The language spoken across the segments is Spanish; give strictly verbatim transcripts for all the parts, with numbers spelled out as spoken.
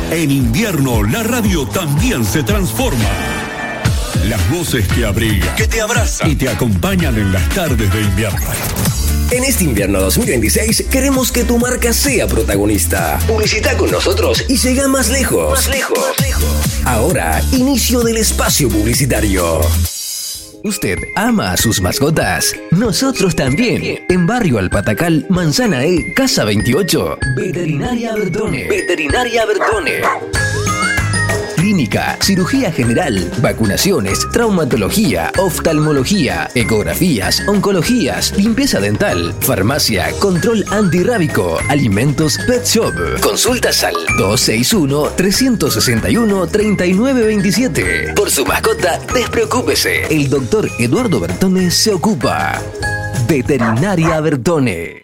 En invierno, la radio también se transforma. Las voces que abrigan, que te abrazan y te acompañan en las tardes de invierno. En este invierno dos mil veintiséis queremos que tu marca sea protagonista. Publicita con nosotros y llega más lejos. Más lejos. Más lejos. Ahora, inicio del espacio publicitario. ¿Usted ama a sus mascotas? Nosotros también. En Barrio Alpatacal, Manzana E, Casa veintiocho. Veterinaria Bertone. Veterinaria Bertone. Clínica, cirugía general, vacunaciones, traumatología, oftalmología, ecografías, oncologías, limpieza dental, farmacia, control antirrábico, alimentos, pet shop. Consultas al dos seis uno, tres seis uno, tres nueve dos siete. Por su mascota, despreocúpese. El doctor Eduardo Bertone se ocupa. Veterinaria Bertone.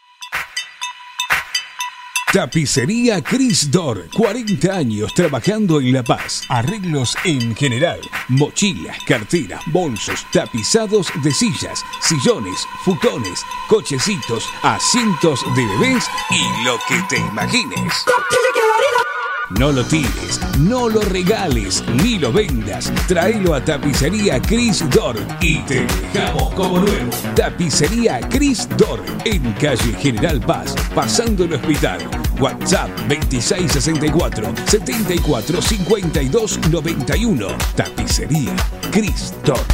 Tapicería Cris Dor, cuarenta años trabajando en La Paz. Arreglos en general, mochilas, carteras, bolsos, tapizados de sillas, sillones, futones, cochecitos, asientos de bebés y lo que te imagines. No lo tires, no lo regales, ni lo vendas. Tráelo a Tapicería Cris Dor y te dejamos como nuevo. Tapicería Cris Dor, en calle General Paz, pasando el hospital. WhatsApp veintiséis sesenta y cuatro, setenta y cuatro, cincuenta y dos noventa y uno. Tapicería Cris Dor.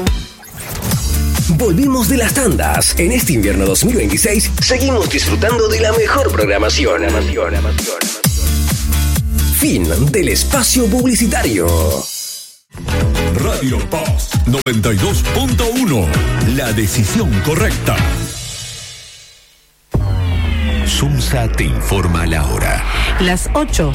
Volvimos de las tandas. En este invierno dos mil veintiséis seguimos disfrutando de la mejor programación. Fin del espacio publicitario. Radio Paz noventa y dos punto uno. La decisión correcta. SUMSA te informa la hora. Las ocho.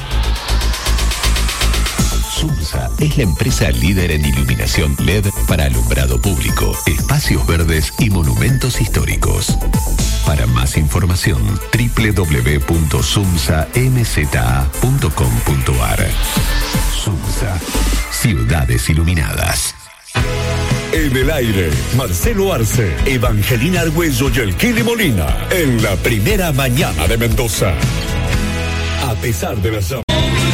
SUMSA es la empresa líder en iluminación L E D para alumbrado público, espacios verdes y monumentos históricos. Para más información, doble u doble u doble u punto sumsa m z a punto com punto a r. SUMSA, ciudades iluminadas. En el aire, Marcelo Arce, Evangelina Argüello y el Kili Molina, en la primera mañana de Mendoza. A pesar de las llamas.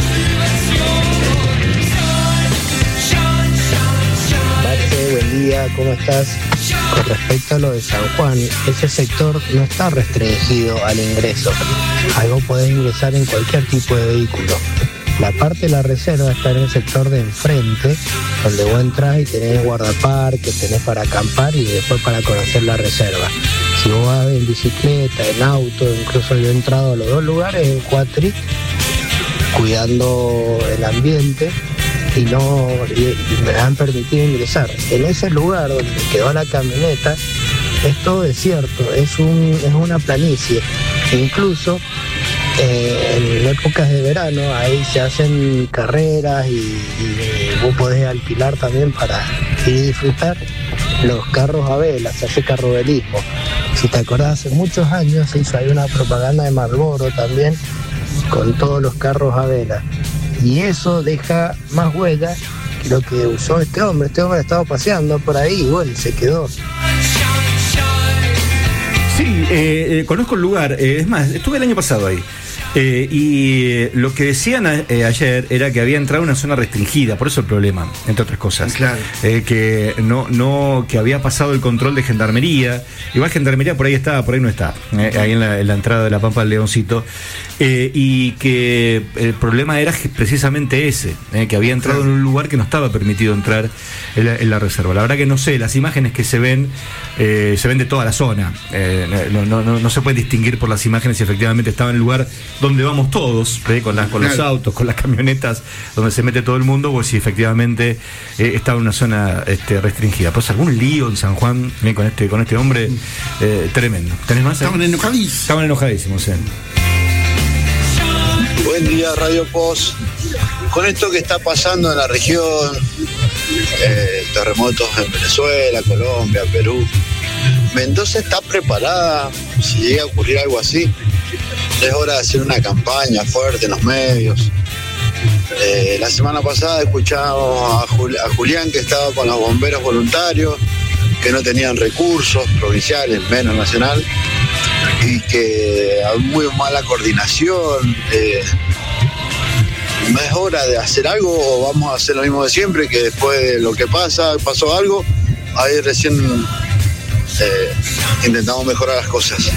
Marce, buen día, ¿cómo estás? Con respecto a lo de San Juan, ese sector no está restringido al ingreso. Algo podés ingresar en cualquier tipo de vehículo. La parte de la reserva está en el sector de enfrente, donde vos entras y tenés guardaparques, tenés para acampar y después para conocer la reserva. Si vos vas en bicicleta, en auto, incluso yo he entrado a los dos lugares en cuatri, cuidando el ambiente y no y, y me han permitido ingresar. En ese lugar donde quedó la camioneta es todo desierto, es, un, es una planicie. E incluso Eh, en épocas de verano ahí se hacen carreras y, y vos podés alquilar también para ir a disfrutar los carros a vela, se hace carrovelismo. Si te acordás, hace muchos años se hizo ahí una propaganda de Marlboro también con todos los carros a vela y eso deja más huella que lo que usó este hombre. Este hombre estaba paseando por ahí y bueno, se quedó. Sí, eh, eh, conozco el lugar, eh, es más, estuve el año pasado ahí. Eh, y lo que decían eh, ayer era que había entrado en una zona restringida, por eso el problema, entre otras cosas. Claro. Eh, que no, no, que había pasado el control de gendarmería. Igual gendarmería por ahí estaba, por ahí no está. Eh, ahí en la, en la entrada de la Pampa del Leoncito. Eh, y que el problema era precisamente ese, eh, que había entrado en un lugar que no estaba permitido entrar en la, en la reserva. La verdad que no sé, las imágenes que se ven, eh, se ven de toda la zona. Eh, no, no, no, no se puede distinguir por las imágenes si efectivamente estaba en el lugar donde vamos todos, ¿eh? con, la, con los autos, con las camionetas, donde se mete todo el mundo, o si efectivamente eh, estaba en una zona este, restringida. Pues algún lío en San Juan eh, con este con este hombre eh, tremendo. ¿Tenés más? Estaban enojadísimos. Estaban enojadísimos, eh. Buen día, Radio Post. Con esto que está pasando en la región, eh, terremotos en Venezuela, Colombia, Perú, Mendoza está preparada si llega a ocurrir algo así. Es hora de hacer una campaña fuerte en los medios. Eh, la semana pasada escuchábamos a, Jul- a Julián que estaba con los bomberos voluntarios, que no tenían recursos provinciales, menos nacional, y que hay muy mala coordinación. Eh, es hora de hacer algo o vamos a hacer lo mismo de siempre, que después de lo que pasa, pasó algo, ahí recién eh, intentamos mejorar las cosas?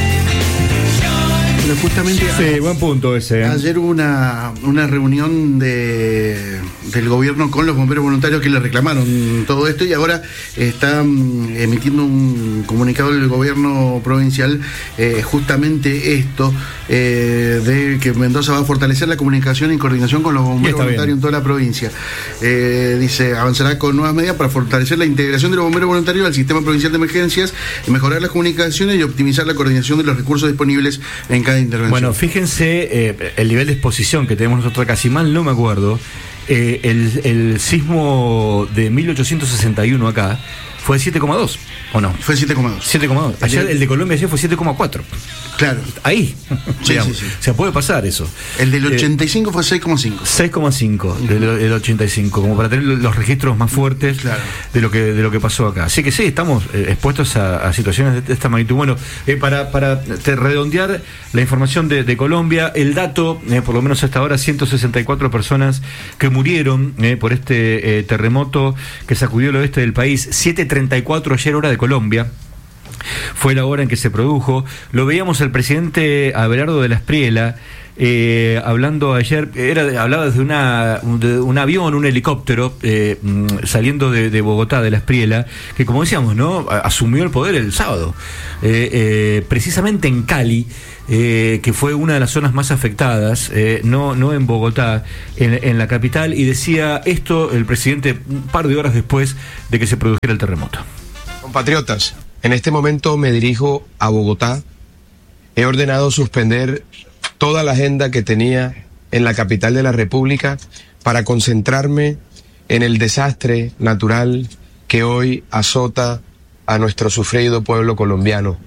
Pero justamente sí, buen punto ese. ¿eh? Ayer hubo una, una reunión de, del gobierno con los bomberos voluntarios que le reclamaron todo esto y ahora está um, emitiendo un comunicado del gobierno provincial eh, justamente esto eh, de que Mendoza va a fortalecer la comunicación y coordinación con los bomberos voluntarios bien. En toda la provincia. Eh, dice, avanzará con nuevas medidas para fortalecer la integración de los bomberos voluntarios al sistema provincial de emergencias, mejorar las comunicaciones y optimizar la coordinación de los recursos disponibles en cada intervención. Bueno, fíjense eh, el nivel de exposición que tenemos nosotros acá, si mal no me acuerdo, eh, el, el sismo de mil ochocientos sesenta y uno acá fue siete coma dos, ¿o no? Fue siete coma dos. siete coma dos. Ayer el de Colombia ayer fue siete coma cuatro. Claro. Ahí. Sí, sí, sí. O sea, puede pasar eso. El del ochenta y cinco eh, fue seis coma cinco. seis coma cinco del, del ochenta y cinco, como para tener los registros más fuertes claro. de lo que de lo que pasó acá. Así que sí, estamos eh, expuestos a, a situaciones de esta magnitud. Bueno, eh, para, para te, redondear la información de, de Colombia, el dato, eh, por lo menos hasta ahora, ciento sesenta y cuatro personas que murieron eh, por este eh, terremoto que sacudió el oeste del país. siete treinta y cuatro ayer hora de Colombia. Fue la hora en que se produjo. Lo veíamos al presidente Abelardo de la Espriella eh, hablando ayer, era hablaba desde una, de un avión, un helicóptero eh, saliendo de, de Bogotá, de la Espriella, que como decíamos, ¿no? Asumió el poder el sábado, eh, eh, precisamente en Cali. Eh, que fue una de las zonas más afectadas, eh, no, no en Bogotá, en, en la capital, y decía esto el presidente un par de horas después de que se produjera el terremoto. Compatriotas, en este momento me dirijo a Bogotá. He ordenado suspender toda la agenda que tenía en la capital de la República para concentrarme en el desastre natural que hoy azota a nuestro sufrido pueblo colombiano.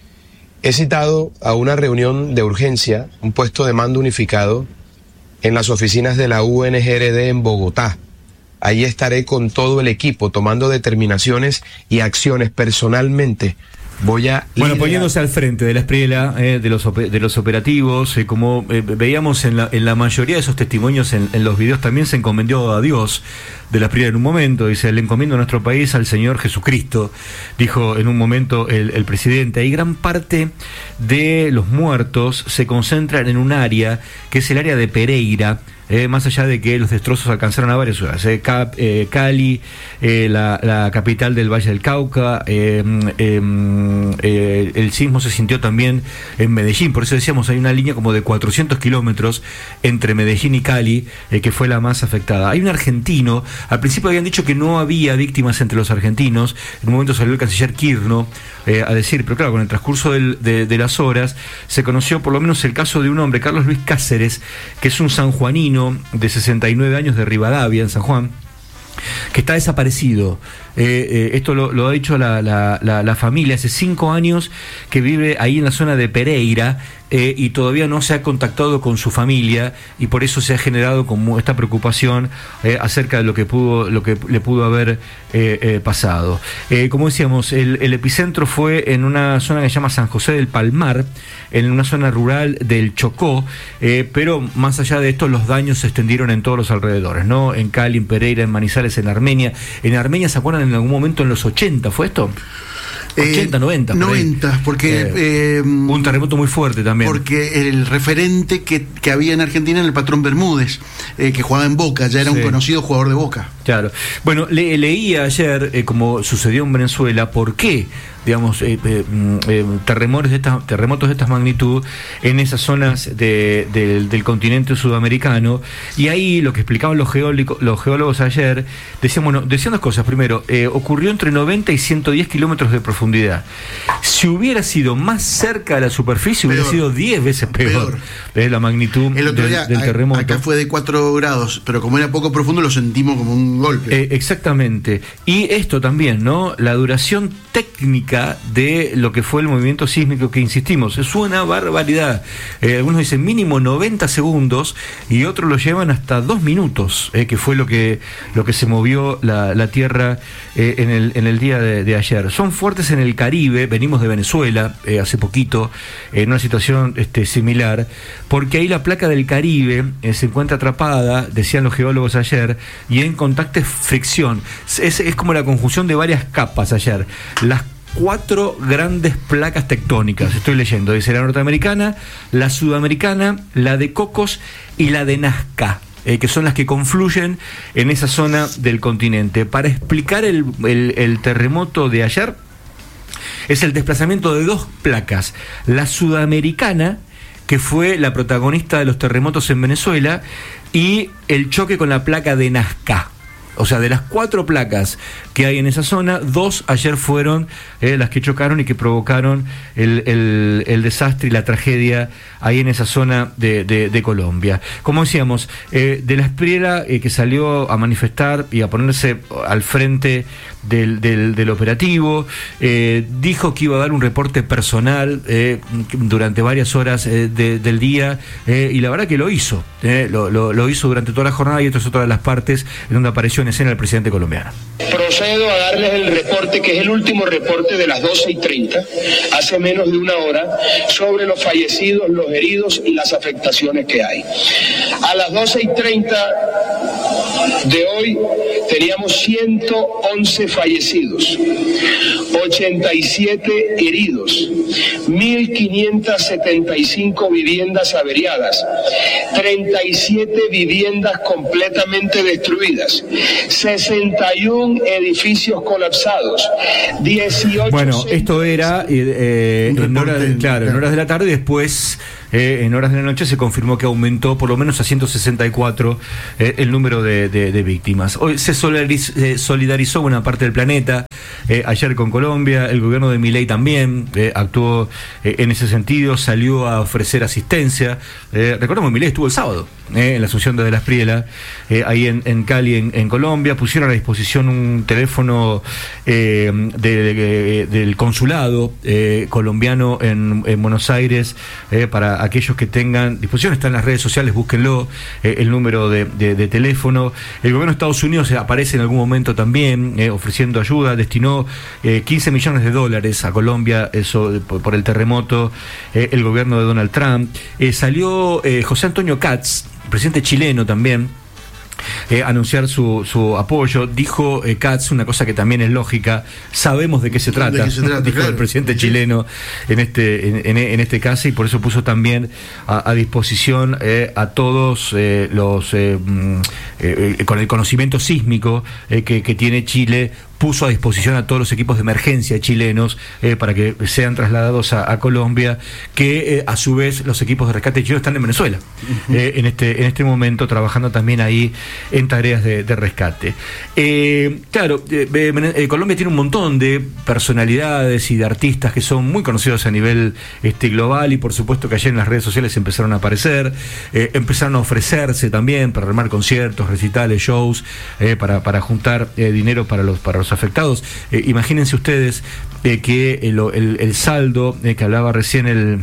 He citado a una reunión de urgencia, un puesto de mando unificado, en las oficinas de la U N G R D en Bogotá. Ahí estaré con todo el equipo tomando determinaciones y acciones personalmente. Voy a bueno, poniéndose al frente de la Espriella, eh, de los de los operativos, eh, como eh, veíamos en la, en la mayoría de esos testimonios, en, en los videos, también se encomendó a Dios de la Espriella en un momento. Dice, le encomiendo a nuestro país al Señor Jesucristo, dijo en un momento el, el presidente. Ahí gran parte de los muertos se concentran en un área que es el área de Pereira. Eh, más allá de que los destrozos alcanzaron a varias ciudades, eh, Cap, eh, Cali, eh, la, la capital del Valle del Cauca, eh, eh, eh, el sismo se sintió también en Medellín, por eso decíamos, hay una línea como de cuatrocientos kilómetros entre Medellín y Cali, eh, que fue la más afectada. Hay un argentino, al principio habían dicho que no había víctimas entre los argentinos, en un momento salió el canciller Kirchner eh, a decir, pero claro, con el transcurso del, de, de las horas, se conoció por lo menos el caso de un hombre, Carlos Luis Cáceres, que es un sanjuanino de sesenta y nueve años de Rivadavia, en San Juan, que está desaparecido. Eh, eh, esto lo, lo ha dicho la, la, la, la familia, hace cinco años que vive ahí en la zona de Pereira, eh, y todavía no se ha contactado con su familia, y por eso se ha generado como esta preocupación eh, acerca de lo que pudo lo que le pudo haber eh, eh, pasado. Eh, como decíamos, el, el epicentro fue en una zona que se llama San José del Palmar, en una zona rural del Chocó, eh, pero más allá de esto los daños se extendieron en todos los alrededores, ¿no? En Cali, en Pereira, en Manizales, en Armenia. En Armenia, ¿se acuerdan en algún momento en los ochenta fue esto? ochenta, noventa. Por noventa, porque... Eh, eh, un terremoto muy fuerte también. Porque el referente que, que había en Argentina era el patrón Bermúdez, eh, que jugaba en Boca, ya era sí. un conocido jugador de Boca. Claro. Bueno, le, leía ayer, eh, como sucedió en Venezuela, por qué, digamos, eh, eh, eh, terremotos, de esta, terremotos de estas magnitud en esas zonas de, de, del continente sudamericano. Y ahí lo que explicaban los geólogos, los geólogos ayer, decían, bueno, decían dos cosas. Primero, eh, ocurrió entre noventa y ciento diez kilómetros de profundidad. Si hubiera sido más cerca de la superficie, peor. Hubiera sido diez veces peor, peor. Eh, la magnitud El otro día, del, del terremoto. Acá fue de cuatro grados, pero como era poco profundo, lo sentimos como un golpe. Eh, exactamente. Y esto también, ¿no? La duración técnica cerca de lo que fue el movimiento sísmico, que insistimos, es una barbaridad. Eh, algunos dicen mínimo noventa segundos y otros lo llevan hasta dos minutos, eh, que fue lo que lo que se movió la, la tierra eh, en, el, en el día de, de ayer. Son fuertes en el Caribe, venimos de Venezuela eh, hace poquito, en una situación este, similar, porque ahí la placa del Caribe eh, se encuentra atrapada, decían los geólogos ayer, y en contacto fricción. Es, es como la conjunción de varias capas ayer. Las cuatro grandes placas tectónicas, estoy leyendo, dice la norteamericana, la sudamericana, la de Cocos y la de Nazca, eh, que son las que confluyen en esa zona del continente. Para explicar el, el, el terremoto de ayer, es el desplazamiento de dos placas, la sudamericana, que fue la protagonista de los terremotos en Venezuela, y el choque con la placa de Nazca. O sea, de las cuatro placas que hay en esa zona, dos ayer fueron eh, las que chocaron y que provocaron el, el, el desastre y la tragedia ahí en esa zona de, de, de Colombia. Como decíamos, eh, de la Espriella, eh, que salió a manifestar y a ponerse al frente del, del, del operativo, eh, dijo que iba a dar un reporte personal eh, durante varias horas eh, de, del día, eh, y la verdad que lo hizo, eh, lo, lo, lo hizo durante toda la jornada, y esto es otra de las partes en donde apareció en escena el presidente colombiano. Procedo a darles el reporte, que es el último reporte de las doce y treinta, hace menos de una hora, sobre los fallecidos, los heridos y las afectaciones que hay. A las doce y treinta de hoy teníamos ciento once fallecidos, ochenta y siete heridos, mil quinientas setenta y cinco viviendas averiadas, treinta y siete viviendas completamente destruidas, sesenta y uno edificios colapsados, dieciocho... Bueno, esto era eh, eh, en, horas, claro, en horas de la tarde, y después... Eh, en horas de la noche se confirmó que aumentó por lo menos a ciento sesenta y cuatro eh, el número de, de, de víctimas. Hoy se solidariz, eh, solidarizó una parte del planeta, eh, ayer con Colombia, el gobierno de Milei también eh, actuó eh, en ese sentido, salió a ofrecer asistencia. Eh, recordemos, Milei estuvo el sábado eh, en la Asunción de la Espriella, eh, ahí en, en Cali, en, en Colombia, pusieron a disposición un teléfono eh, de, de, del consulado eh, colombiano en, en Buenos Aires eh, para aquellos que tengan disposición. Está en las redes sociales, búsquenlo, eh, el número de, de, de teléfono. El gobierno de Estados Unidos aparece en algún momento también eh, ofreciendo ayuda, destinó eh, quince millones de dólares a Colombia, eso por, por el terremoto, eh, el gobierno de Donald Trump. Eh, salió eh, José Antonio Katz, presidente chileno también, Eh, anunciar su, su apoyo. Dijo eh, Katz una cosa que también es lógica: sabemos de qué se trata, qué se trata dijo claro. El presidente sí. chileno en este, en, en, en este caso, y por eso puso también a, a disposición eh, a todos eh, los eh, eh, con el conocimiento sísmico eh, que, que tiene Chile, puso a disposición a todos los equipos de emergencia chilenos eh, para que sean trasladados a, a Colombia, que eh, a su vez los equipos de rescate chilenos están en Venezuela, uh-huh. eh, en este en este momento trabajando también ahí en tareas de, de rescate. Eh, claro, eh, eh, Colombia tiene un montón de personalidades y de artistas que son muy conocidos a nivel este, global, y por supuesto que ayer en las redes sociales empezaron a aparecer, eh, empezaron a ofrecerse también para armar conciertos, recitales, shows, eh, para, para juntar eh, dinero para los, para los afectados. Eh, imagínense ustedes eh, que el, el, el saldo eh, que hablaba recién el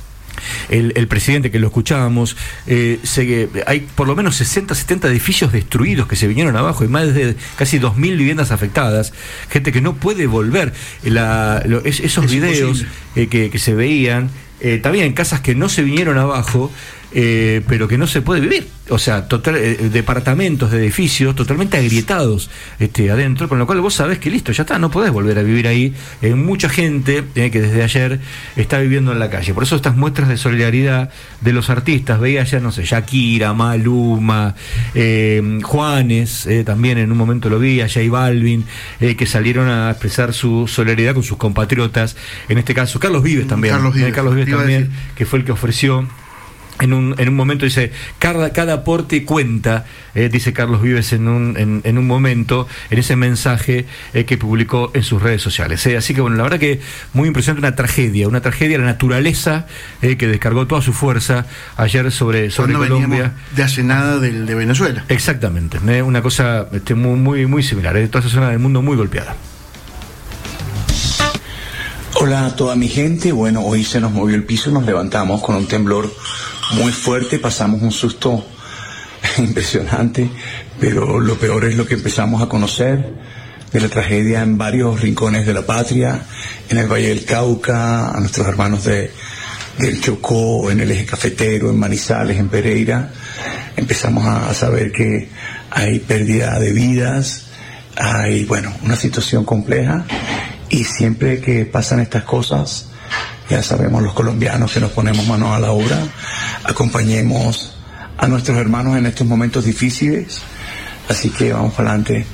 El, el presidente, que lo escuchábamos, eh, se, hay por lo menos sesenta, setenta edificios destruidos que se vinieron abajo, y más de casi dos mil viviendas afectadas, gente que no puede volver. La, lo, es, esos es videos eh, que, que se veían, eh, también casas que no se vinieron abajo, eh, pero que no se puede vivir. O sea, total, eh, departamentos de edificios totalmente agrietados este, adentro, con lo cual vos sabés que listo, ya está, no podés volver a vivir ahí. Eh, mucha gente eh, que desde ayer está viviendo en la calle. Por eso estas muestras de solidaridad de los artistas, veía ya, no sé, Shakira, Maluma, eh, Juanes, eh, también en un momento lo vi, a J Balvin, eh, que salieron a expresar su solidaridad con sus compatriotas, en este caso Carlos Vives también, Carlos Vives, eh, Carlos Vives también, que fue el que ofreció. En un, en un momento dice, cada, cada aporte cuenta, eh, dice Carlos Vives en un, en, en un momento, en ese mensaje eh, que publicó en sus redes sociales. Eh. Así que bueno, la verdad que muy impresionante, una tragedia, una tragedia, la naturaleza eh, que descargó toda su fuerza ayer sobre, sobre Colombia. De hace nada de, de Venezuela. Exactamente, eh, una cosa este, muy, muy, muy similar, eh, toda esa zona del mundo muy golpeada. Hola a toda mi gente. Bueno, hoy se nos movió el piso, nos levantamos con un temblor muy fuerte, pasamos un susto impresionante, pero lo peor es lo que empezamos a conocer de la tragedia en varios rincones de la patria, en el Valle del Cauca, a nuestros hermanos de, del Chocó, en el eje cafetero, en Manizales, en Pereira. Empezamos a, a saber que hay pérdida de vidas, hay, bueno, una situación compleja, y siempre que pasan estas cosas, ya sabemos los colombianos que nos ponemos manos a la obra, acompañemos a nuestros hermanos en estos momentos difíciles, así que vamos para adelante,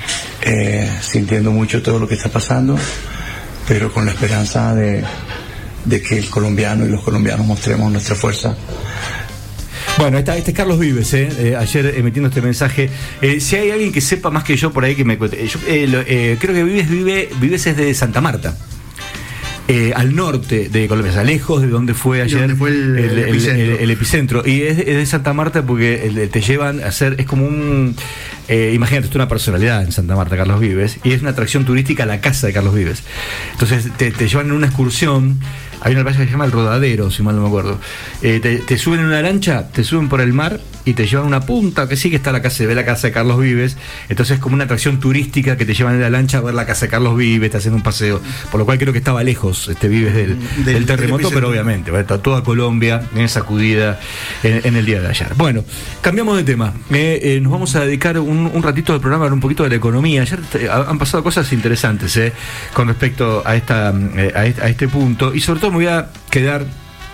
eh, sintiendo mucho todo lo que está pasando, pero con la esperanza de, de que el colombiano y los colombianos mostremos nuestra fuerza. Bueno, está, este es Carlos Vives, eh, eh, ayer emitiendo este mensaje. Eh, si hay alguien que sepa más que yo por ahí que me cuente. Yo, eh, lo, eh, creo que Vives, vive, Vives es de Santa Marta. Eh, al norte de Colombia, o sea, lejos de donde fue ayer fue el, el, el, epicentro. El, el, el epicentro. Y es, es de Santa Marta porque el, te llevan a hacer, es como un, eh, imagínate, es una personalidad en Santa Marta, Carlos Vives, y es una atracción turística a la casa de Carlos Vives. Entonces te, te llevan en una excursión. Hay una playa que se llama El Rodadero, si mal no me acuerdo. Eh, te, te suben en una lancha, te suben por el mar y te llevan a una punta, que sí que está la casa, se ve la casa de Carlos Vives. Entonces es como una atracción turística que te llevan en la lancha a ver la casa de Carlos Vives, te hacen un paseo. Por lo cual creo que estaba lejos este Vives del, del, del terremoto, del pero obviamente está toda Colombia en sacudida en, en el día de ayer. Bueno, cambiamos de tema. Eh, eh, nos vamos a dedicar un, un ratito del programa a hablar un poquito de la economía. Ayer te, han pasado cosas interesantes eh, con respecto a, esta, eh, a, este, a este punto, y sobre todo me voy a quedar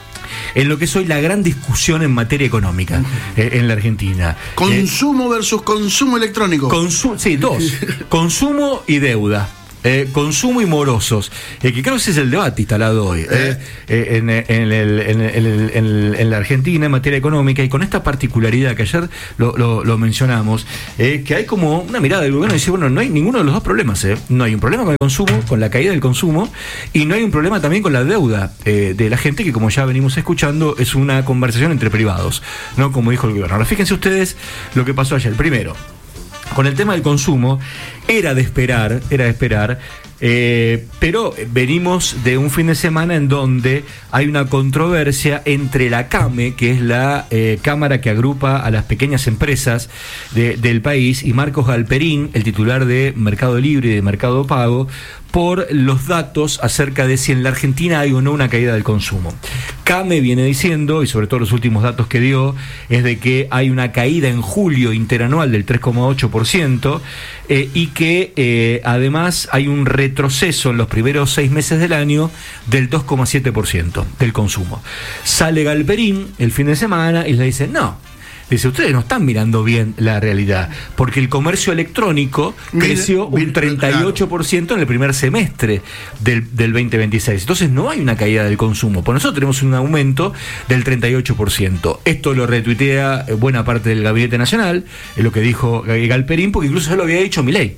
en lo que es hoy la gran discusión en materia económica eh, en la Argentina. Consumo eh, versus consumo electrónico. Consu- sí, dos. Consumo y deuda. Eh, consumo y morosos, eh, que creo que ese es el debate instalado hoy eh, eh, en, en, el, en, el, en, el, en la Argentina en materia económica, y con esta particularidad que ayer lo, lo, lo mencionamos, eh, que hay como una mirada del gobierno y dice, bueno, no hay ninguno de los dos problemas, eh. no hay un problema con el consumo, con la caída del consumo, y no hay un problema también con la deuda eh, de la gente, que como ya venimos escuchando es una conversación entre privados, no como dijo el gobierno. Ahora fíjense ustedes lo que pasó ayer. Primero, con el tema del consumo, era de esperar, era de esperar, eh, pero venimos de un fin de semana en donde hay una controversia entre la CAME, que es la eh, cámara que agrupa a las pequeñas empresas de, del país, y Marcos Galperín, el titular de Mercado Libre y de Mercado Pago, por los datos acerca de si en la Argentina hay o no una caída del consumo. CAME viene diciendo, y sobre todo los últimos datos que dio, es de que hay una caída en julio interanual del tres coma ocho por ciento eh, y que eh, además hay un retroceso en los primeros seis meses del año del dos coma siete por ciento del consumo. Sale Galperín el fin de semana y le dice, no, dice, ustedes no están mirando bien la realidad, porque el comercio electrónico creció un treinta y ocho por ciento en el primer semestre del, del veinte veintiséis. Entonces no hay una caída del consumo. Por nosotros tenemos un aumento del treinta y ocho por ciento. Esto lo retuitea buena parte del Gabinete Nacional, es lo que dijo Galperín, porque incluso ya lo había dicho Milei.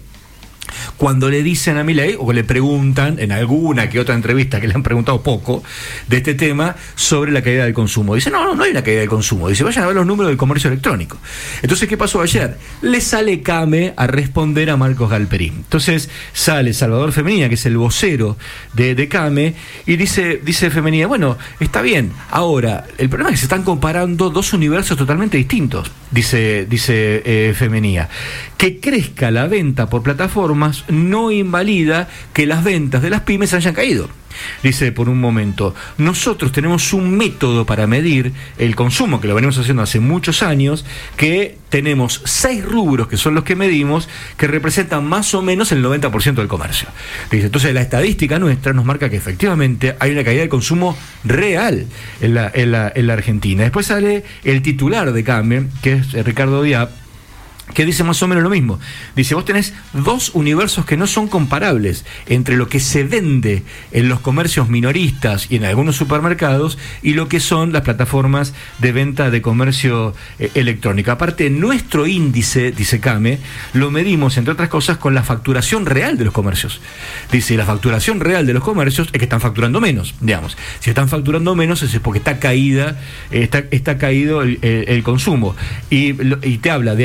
Cuando le dicen a Milei, o le preguntan en alguna que otra entrevista que le han preguntado poco de este tema sobre la caída del consumo, dice, no, no, no hay una caída del consumo, dice, vayan a ver los números del comercio electrónico. Entonces, ¿qué pasó ayer? Le sale CAME a responder a Marcos Galperín. Entonces sale Salvador Femenía, que es el vocero de, de CAME, y dice, dice Femenía, bueno, está bien, ahora, el problema es que se están comparando dos universos totalmente distintos, dice, dice eh, Femenía. Que crezca la venta por plataformas no invalida que las ventas de las pymes hayan caído. Dice, por un momento, nosotros tenemos un método para medir el consumo, que lo venimos haciendo hace muchos años, que tenemos seis rubros que son los que medimos, que representan más o menos el noventa por ciento del comercio. Dice, entonces la estadística nuestra nos marca que efectivamente hay una caída del consumo real en la, en la, en la Argentina. Después sale el titular de CAME, que es Ricardo Diab, que dice más o menos lo mismo. Dice, vos tenés dos universos que no son comparables entre lo que se vende en los comercios minoristas y en algunos supermercados y lo que son las plataformas de venta de comercio eh, electrónico. Aparte, nuestro índice, dice CAME, lo medimos, entre otras cosas, con la facturación real de los comercios. Dice, la facturación real de los comercios es que están facturando menos, digamos. Si están facturando menos es porque está caída, está, está caído el, el, el consumo. Y, y te habla de almacenes,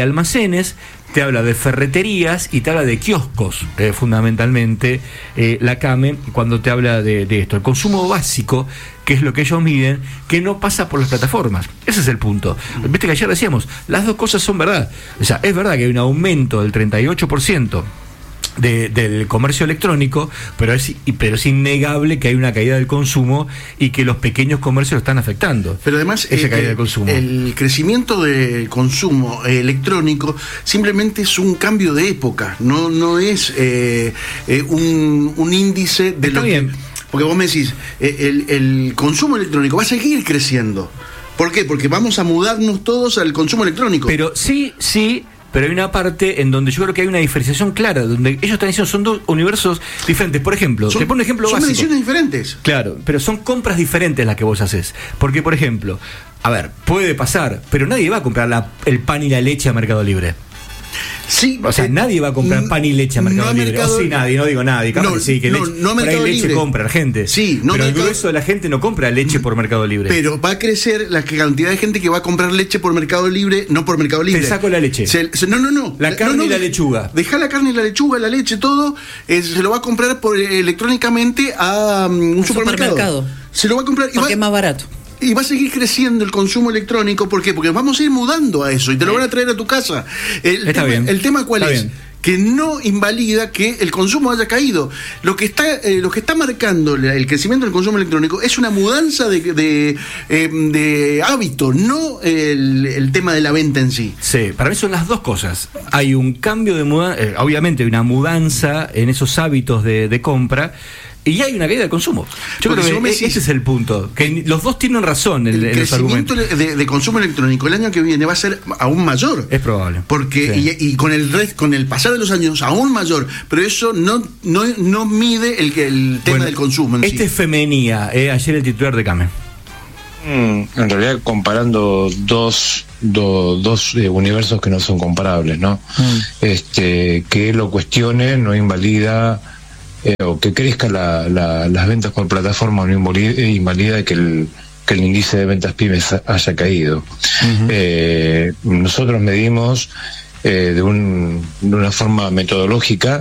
almacenes, te habla de ferreterías y te habla de kioscos, eh, fundamentalmente, eh, la CAME, cuando te habla de, de esto. El consumo básico, que es lo que ellos miden, que no pasa por las plataformas. Ese es el punto. Viste que ayer decíamos, las dos cosas son verdad. O sea, es verdad que hay un aumento del treinta y ocho por ciento De, del comercio electrónico, pero es, pero es innegable que hay una caída del consumo y que los pequeños comercios lo están afectando. Pero además, esa eh, caída del consumo. El crecimiento del consumo electrónico simplemente es un cambio de época, no, no es eh, eh, un, un índice de Está lo bien. que. Porque vos me decís, eh, el, el consumo electrónico va a seguir creciendo. ¿Por qué? Porque vamos a mudarnos todos al consumo electrónico. Pero sí, sí. Pero hay una parte en donde yo creo que hay una diferenciación clara, donde ellos están diciendo son dos universos diferentes. Por ejemplo, son, te pongo un ejemplo son básico. Son mediciones diferentes. Claro, pero son compras diferentes las que vos haces. Porque, por ejemplo, a ver, puede pasar, pero nadie va a comprar la, el pan y la leche a Mercado Libre. Sí, o sea, eh, nadie va a comprar pan y leche a Mercado no Libre. Mercado... O sí, nadie, no digo nadie. No, que sí, que no, leche, no por ahí leche Libre. compra la gente. Sí, no pero mercado... el grueso de la gente no compra leche por Mercado Libre. Pero va a crecer la cantidad de gente que va a comprar leche por Mercado Libre, no por Mercado Libre. Te saco la leche. Se, se, no, no, no. La carne no, no, y la lechuga. Deja la carne y la lechuga, la leche, todo. Eh, se lo va a comprar por, eh, electrónicamente a um, un, un supermercado. supermercado. Se lo va a comprar. Porque va, es más barato. Y va a seguir creciendo el consumo electrónico. ¿Por qué? Porque vamos a ir mudando a eso y te lo van a traer a tu casa. El, Está tema, bien. el tema ¿cuál Está es? Bien. Que no invalida que el consumo haya caído. Lo que está eh, lo que está marcando el crecimiento del consumo electrónico es una mudanza de, de, eh, de hábito, no el, el tema de la venta en sí. Sí, para mí son las dos cosas. Hay un cambio de mudanza, eh, obviamente hay una mudanza en esos hábitos de, de compra. Y hay una caída de consumo. Yo Porque creo si que decís, ese es el punto. Que los dos tienen razón en, el en los argumentos. El crecimiento de, de consumo electrónico el año que viene va a ser aún mayor. Es probable. Porque sí. y, y con el red, con el pasar de los años aún mayor. Pero eso no no, no mide el, el tema bueno, del consumo. En este sí. es Femenía, eh, ayer el titular de CAME. Mm, en realidad comparando dos, do, dos eh, universos que no son comparables, ¿no? Mm. Este, que lo cuestione no invalida. Eh, o que crezca la, la, las ventas por plataforma no invalida, invalida que, el, que el índice de ventas pymes haya caído. Uh-huh. Eh, nosotros medimos eh, de, un, de una forma metodológica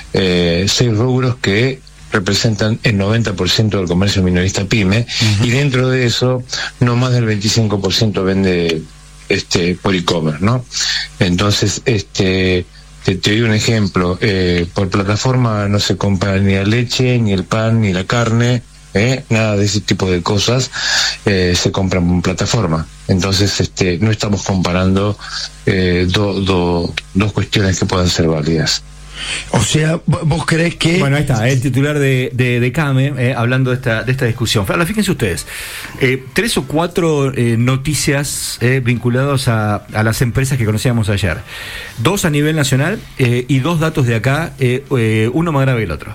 eh, seis rubros que representan el noventa por ciento del comercio minorista pyme, uh-huh. y dentro de eso no más del veinticinco por ciento vende este por e-commerce, ¿no? Entonces, este Te, te doy un ejemplo, eh, por plataforma no se compra ni la leche, ni el pan, ni la carne, eh, nada de ese tipo de cosas eh, se compran en plataforma. Entonces, este, no estamos comparando eh, do, do, dos cuestiones que puedan ser válidas. O sea, vos creés que... Bueno, ahí está, el titular de, de, de CAME, eh, hablando de esta, de esta discusión. Ahora, fíjense ustedes, eh, tres o cuatro eh, noticias eh, vinculadas a, a las empresas que conocíamos ayer. Dos a nivel nacional eh, y dos datos de acá, eh, eh, uno más grave que el otro.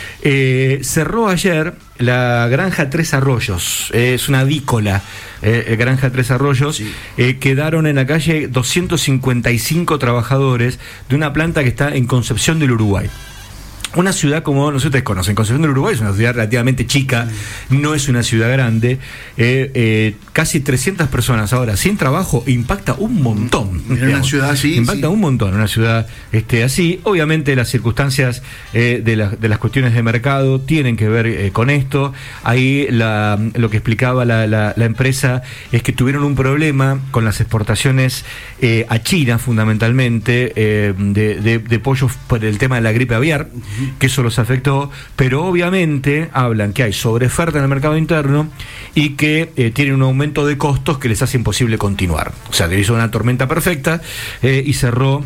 Eh, cerró ayer la Granja Tres Arroyos, eh, es una avícola, eh, Granja Tres Arroyos, sí. eh, quedaron en la calle doscientos cincuenta y cinco trabajadores de una planta que está en Concepción del Uruguay. Una ciudad como, no sé si ustedes conocen, Concepción del Uruguay es una ciudad relativamente chica, no es una ciudad grande, eh, eh, casi trescientas personas ahora sin trabajo, impacta un montón. En digamos. Una ciudad así. Impacta sí. un montón, una ciudad este, así. Obviamente las circunstancias eh, de, la, de las cuestiones de mercado tienen que ver eh, con esto. Ahí la, lo que explicaba la, la, la empresa es que tuvieron un problema con las exportaciones eh, a China fundamentalmente eh, de, de, de pollos por el tema de la gripe aviar, que eso los afectó, pero obviamente hablan que hay sobreoferta en el mercado interno y que eh, tienen un aumento de costos que les hace imposible continuar. O sea, que hizo una tormenta perfecta eh, y cerró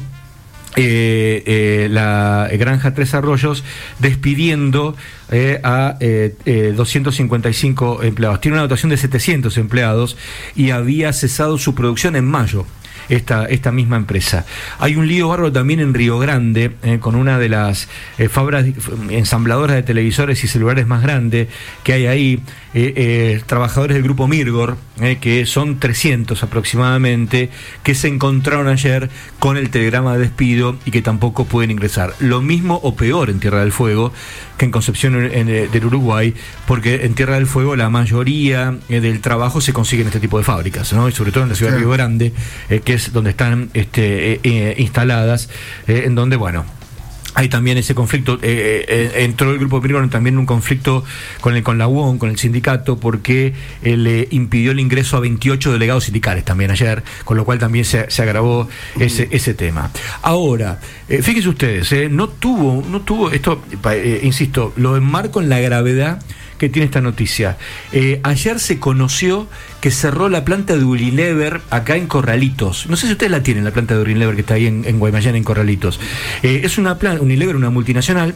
eh, eh, la Granja Tres Arroyos despidiendo eh, a eh, eh, doscientos cincuenta y cinco empleados. Tiene una dotación de setecientos empleados y había cesado su producción en mayo. Esta, esta misma empresa. Hay un lío bárbaro también en Río Grande, eh, con una de las eh, fábricas ensambladoras de televisores y celulares más grandes que hay ahí, eh, eh, trabajadores del grupo Mirgor, eh, que son trescientos aproximadamente, que se encontraron ayer con el telegrama de despido y que tampoco pueden ingresar. Lo mismo o peor en Tierra del Fuego que en Concepción en, en, del Uruguay, porque en Tierra del Fuego la mayoría eh, del trabajo se consigue en este tipo de fábricas, ¿no? Y sobre todo en la ciudad sí. de Río Grande, eh, que es productores donde están este, eh, eh, instaladas, eh, en donde, bueno, hay también ese conflicto, eh, eh, entró el grupo Pirgon también en un conflicto con el con la U O N, con el sindicato, porque eh, le impidió el ingreso a veintiocho delegados sindicales también ayer, con lo cual también se, se agravó ese, ese tema. Ahora, eh, fíjense ustedes, eh, no tuvo, no tuvo esto, eh, insisto, lo enmarco en la gravedad que tiene esta noticia. Eh, ayer se conoció que cerró la planta de Unilever acá en Corralitos. No sé si ustedes la tienen, la planta de Unilever que está ahí en, en Guaymallén, en Corralitos. Eh, es una planta, Unilever, una multinacional.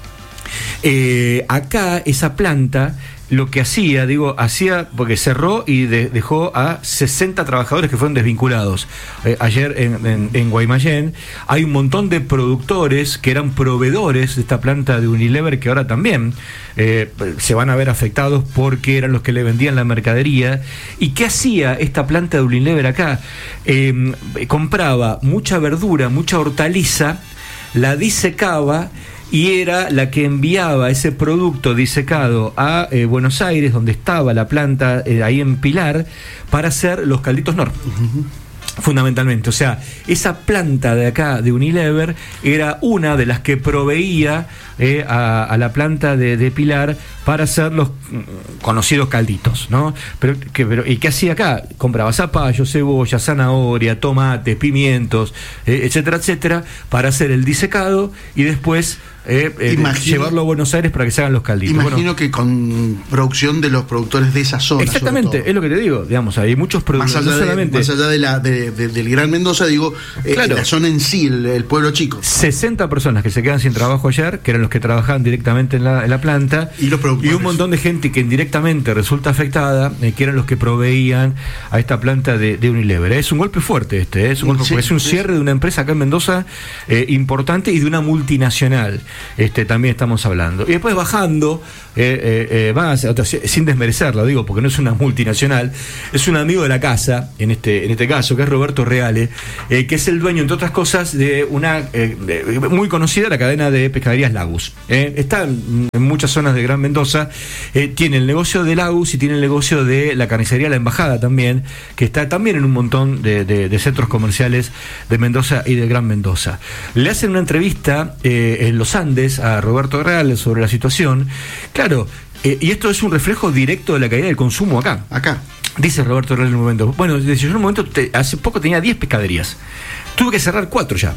Eh, acá esa planta lo que hacía, digo, hacía, porque cerró y de, dejó a sesenta trabajadores que fueron desvinculados. Eh, ayer en, en, en Guaymallén hay un montón de productores que eran proveedores de esta planta de Unilever que ahora también eh, se van a ver afectados porque eran los que le vendían la mercadería. ¿Y qué hacía esta planta de Unilever acá? Eh, compraba mucha verdura, mucha hortaliza, la disecaba y era la que enviaba ese producto disecado a eh, Buenos Aires, donde estaba la planta, eh, ahí en Pilar, para hacer los calditos Nor. Uh-huh. Fundamentalmente, o sea, esa planta de acá de Unilever era una de las que proveía eh, a, a la planta de, de Pilar para hacer los conocidos calditos, ¿no? Pero, que, pero ¿y qué hacía acá? Compraba zapallo, cebolla, zanahoria, tomates, pimientos, eh, etcétera, etcétera, para hacer el disecado y después Eh, eh, imagino, llevarlo a Buenos Aires para que se hagan los calditos. Imagino bueno, que con producción de los productores de esa zona. Exactamente, es lo que te digo, digamos, hay muchos productores. Más allá, no solamente, de, más allá de la, de, de, del Gran Mendoza, digo, eh, claro, la zona en sí, el, el pueblo chico. sesenta personas que se quedan sin trabajo ayer, que eran los que trabajaban directamente en la, en la planta, y, los y un montón de gente que indirectamente resulta afectada, eh, que eran los que proveían a esta planta de, de Unilever. Es un golpe fuerte este, ¿eh? es, un golpe, sí, es un cierre sí. de una empresa acá en Mendoza eh, importante y de una multinacional. Este, también estamos hablando. Y después bajando, eh, eh, eh, más, sin desmerecerlo, digo, porque no es una multinacional, es un amigo de la casa, en este, en este caso, que es Roberto Reale, eh, que es el dueño, entre otras cosas, de una eh, de, muy conocida, la cadena de pescaderías Lagus. Eh, está en, en muchas zonas de Gran Mendoza, eh, tiene el negocio de Lagus y tiene el negocio de la carnicería La Embajada también, que está también en un montón de, de, de centros comerciales de Mendoza y de Gran Mendoza. Le hacen una entrevista eh, en los Andes a Roberto Reale sobre la situación. Claro, eh, y esto es un reflejo directo de la caída del consumo acá. Acá. Dice Roberto Reale en un momento. Bueno, yo en un momento, te, hace poco tenía diez pescaderías. Tuve que cerrar cuatro ya.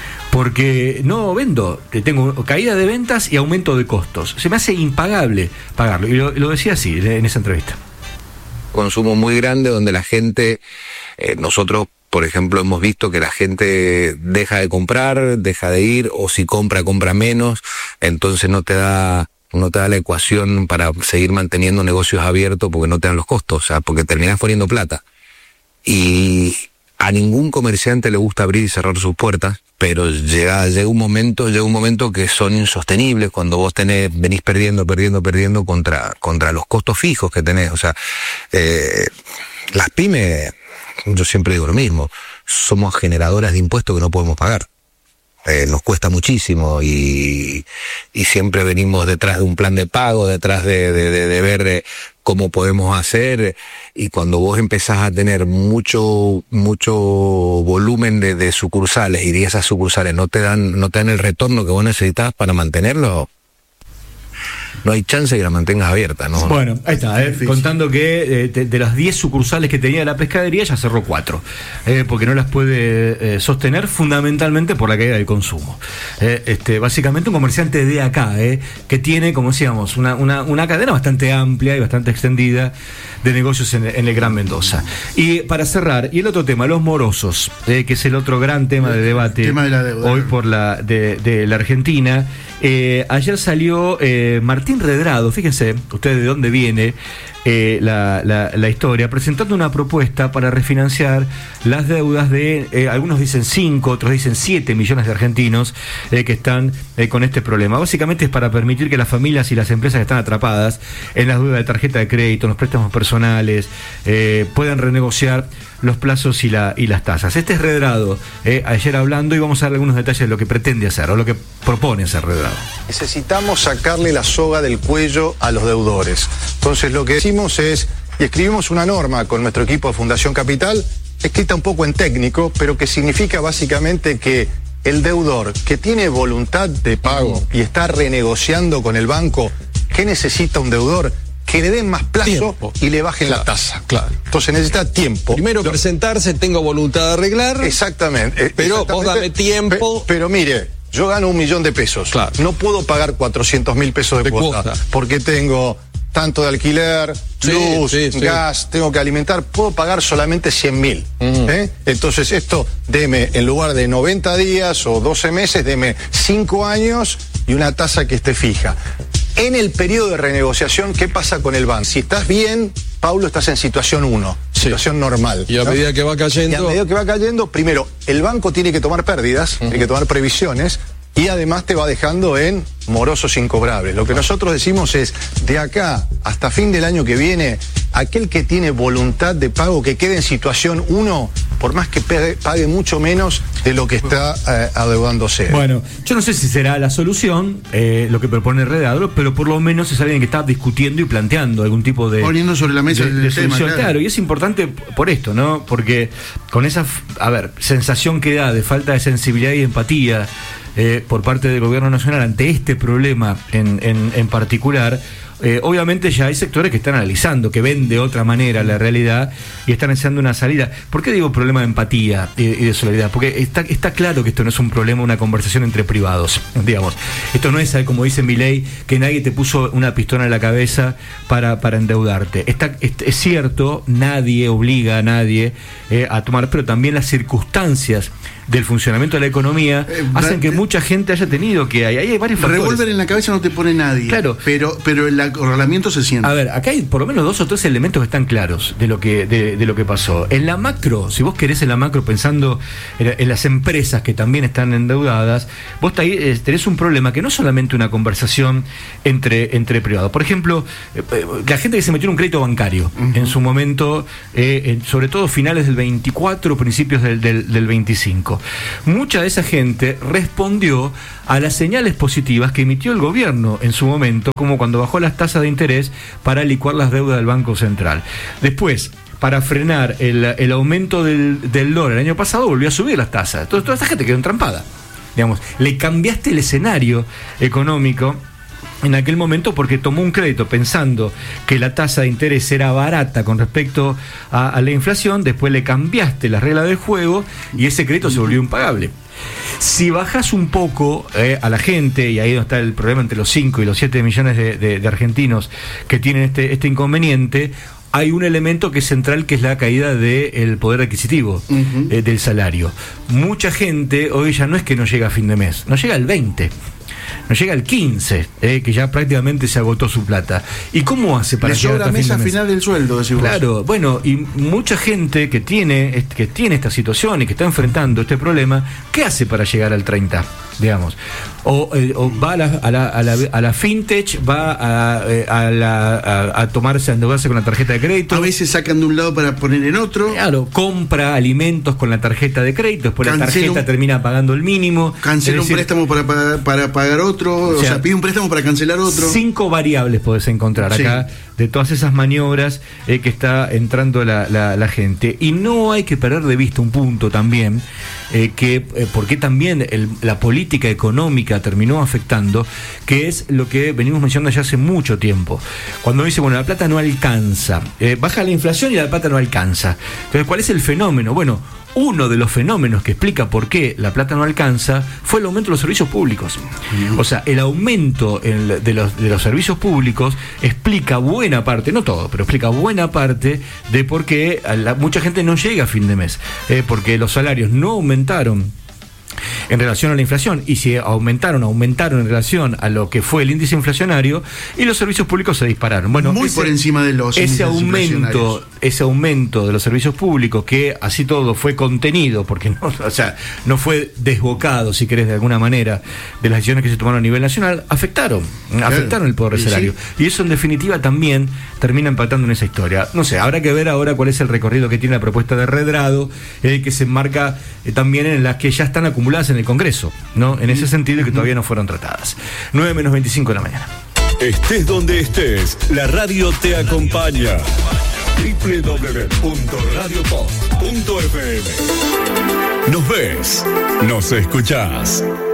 Porque no vendo, tengo caída de ventas y aumento de costos. Se me hace impagable pagarlo. Y lo, lo decía así en esa entrevista. Consumo muy grande donde la gente, eh, nosotros por ejemplo, hemos visto que la gente deja de comprar, deja de ir, o si compra, compra menos, entonces no te da, no te da la ecuación para seguir manteniendo negocios abiertos porque no te dan los costos, o sea, porque terminás poniendo plata. Y a ningún comerciante le gusta abrir y cerrar sus puertas, pero llega, llega un momento, llega un momento que son insostenibles cuando vos tenés, venís perdiendo, perdiendo, perdiendo contra, contra los costos fijos que tenés. O sea, eh, las pymes, yo siempre digo lo mismo, somos generadoras de impuestos que no podemos pagar. Eh, nos cuesta muchísimo y, y siempre venimos detrás de un plan de pago, detrás de, de, de, de ver eh, cómo podemos hacer, y cuando vos empezás a tener mucho mucho volumen de, de sucursales y esas sucursales no te dan no te dan el retorno que vos necesitas para mantenerlo, no hay chance que la mantengas abierta, ¿no? Bueno, ahí está, eh, contando que eh, de, de las diez sucursales que tenía la pescadería ya cerró cuatro, eh, porque no las puede eh, sostener, fundamentalmente por la caída del consumo. Eh, este, básicamente un comerciante de acá, eh, que tiene, como decíamos, una, una, una cadena bastante amplia y bastante extendida de negocios en, en el Gran Mendoza. Y para cerrar, y el otro tema, los morosos, eh, que es el otro gran tema de debate tema de la deuda, hoy por la de, de la Argentina. Eh, ayer salió eh, Martín Redrado, fíjense ustedes de dónde viene eh, la, la, la historia, presentando una propuesta para refinanciar las deudas de, eh, algunos dicen cinco, otros dicen siete millones de argentinos eh, que están eh, con este problema. Básicamente es para permitir que las familias y las empresas que están atrapadas en las deudas de tarjeta de crédito, en los préstamos personales, eh, puedan renegociar los plazos y, la, y las tasas. Este es Redrado, eh, ayer hablando, y vamos a dar algunos detalles de lo que pretende hacer o lo que propone hacer Redrado. Necesitamos sacarle la soga del cuello a los deudores. Entonces lo que decimos es, y escribimos una norma con nuestro equipo de Fundación Capital, escrita un poco en técnico, pero que significa básicamente que el deudor que tiene voluntad de pago y está renegociando con el banco, ¿qué necesita un deudor? Que le den más plazo tiempo. Y le bajen claro, la tasa. Claro. Entonces necesita tiempo. Primero Lo, presentarse, tengo voluntad de arreglar. Exactamente. Pero exactamente, vos dame tiempo. Pe, pero mire, yo gano un millón de pesos. Claro. No puedo pagar cuatrocientos mil pesos de, de cuota, cuota porque tengo tanto de alquiler, sí, luz, sí, gas, sí. tengo que alimentar. Puedo pagar solamente cien mil. Uh-huh. ¿eh? Entonces esto, deme en lugar de noventa días o doce meses, deme cinco años y una tasa que esté fija. En el periodo de renegociación, ¿qué pasa con el banco? Si estás bien, Paulo, estás en situación uno, sí. situación normal. Y a ¿no? medida que va cayendo... Y a medida que va cayendo, primero, el banco tiene que tomar pérdidas, uh-huh. tiene que tomar previsiones, y además te va dejando en morosos incobrables. Lo que nosotros decimos es, de acá hasta fin del año que viene, aquel que tiene voluntad de pago, que quede en situación uno, por más que pague, pague mucho menos de lo que está eh, adeudándose. Bueno, yo no sé si será la solución, eh, lo que propone Redadro, pero por lo menos es alguien que está discutiendo y planteando algún tipo de... Poniendo sobre la mesa de, el de tema, solución. Claro. Claro, y es importante por esto, ¿no? Porque con esa, a ver, sensación que da de falta de sensibilidad y empatía eh, por parte del gobierno nacional ante este problema en, en, en particular, Eh, obviamente ya hay sectores que están analizando, que ven de otra manera la realidad y están analizando una salida. ¿Por qué digo problema de empatía y, y de solidaridad? Porque está, está claro que esto no es un problema, una conversación entre privados, digamos. Esto no es, como dice Milei, que nadie te puso una pistola en la cabeza para, para endeudarte. Está, es, es cierto, nadie obliga a nadie eh, a tomar, pero también las circunstancias del funcionamiento de la economía eh, hacen que mucha gente haya tenido que hay, hay varios factores. Revólver en la cabeza no te pone nadie. Claro. Pero, pero el acorralamiento se siente. A ver, acá hay por lo menos dos o tres elementos que están claros de lo que, de, de lo que pasó. En la macro, si vos querés en la macro pensando en, en las empresas que también están endeudadas, vos tenés un problema que no es solamente una conversación entre, entre privados. Por ejemplo, la gente que se metió en un crédito bancario uh-huh. en su momento, eh, en, sobre todo finales del veinticuatro, principios del, del, del veinticinco. Mucha de esa gente respondió a las señales positivas que emitió el gobierno en su momento, como cuando bajó las tasas de interés para licuar las deudas del Banco Central. Después, para frenar el, el aumento del, del dólar el año pasado, volvió a subir las tasas. Entonces toda esa gente quedó entrampada. Digamos, le cambiaste el escenario económico en aquel momento porque tomó un crédito pensando que la tasa de interés era barata con respecto a, a la inflación, después le cambiaste las reglas del juego y ese crédito se volvió impagable. Si bajas un poco eh, a la gente, y ahí donde está el problema entre los cinco y los siete millones de, de, de argentinos que tienen este, este inconveniente, hay un elemento que es central, que es la caída del poder adquisitivo uh-huh. eh, del salario. Mucha gente hoy ya no es que no llega a fin de mes, no llega al veinte. No llega al quince, eh, que ya prácticamente se agotó su plata. ¿Y cómo hace para Le llegar sobra hasta mesa fin de mes? final del sueldo, decís vos. Claro, bueno, y mucha gente que tiene, que tiene esta situación y que está enfrentando este problema, ¿qué hace para llegar al treinta? Digamos, o, eh, o va a la, a la, a la, a la fintech, va a, eh, a, la, a, a tomarse, a endeudarse con la tarjeta de crédito. A veces sacan de un lado para poner en otro. Claro, compra alimentos con la tarjeta de crédito, después Cancelo, la tarjeta termina pagando el mínimo. Cancela un préstamo para, para, para pagar otro, o sea, o sea, pide un préstamo para cancelar otro. Cinco variables podés encontrar acá sí. de todas esas maniobras eh, que está entrando la, la, la gente. Y no hay que perder de vista un punto también, eh, que eh, porque también el, la política económica terminó afectando, que es lo que venimos mencionando ya hace mucho tiempo. Cuando dice, bueno, la plata no alcanza, eh, baja la inflación y la plata no alcanza. Entonces, ¿cuál es el fenómeno? Bueno, uno de los fenómenos que explica por qué la plata no alcanza fue el aumento de los servicios públicos. O sea, el aumento en, de, los, de los servicios públicos explica buena parte, no todo, pero explica buena parte de por qué la, mucha gente no llega a fin de mes. Eh, porque los salarios no aumentaron en relación a la inflación, y si aumentaron, aumentaron en relación a lo que fue el índice inflacionario, y los servicios públicos se dispararon. Bueno, muy ese, por encima de los ese aumento, ese aumento de los servicios públicos, que así todo fue contenido, porque no, o sea, no fue desbocado, si querés, de alguna manera, de las decisiones que se tomaron a nivel nacional, afectaron, claro. afectaron el poder del salario. Sí. Y eso en definitiva también termina empatando en esa historia. No sé, habrá que ver ahora cuál es el recorrido que tiene la propuesta de Redrado, eh, que se enmarca eh, también en las que ya están acumuladas en el Congreso, ¿no? En ese sentido, que todavía no fueron tratadas. nueve menos veinticinco de la mañana. Estés donde estés, la radio te acompaña. doble u doble u doble u punto radio pop punto f m. Nos ves, nos escuchás.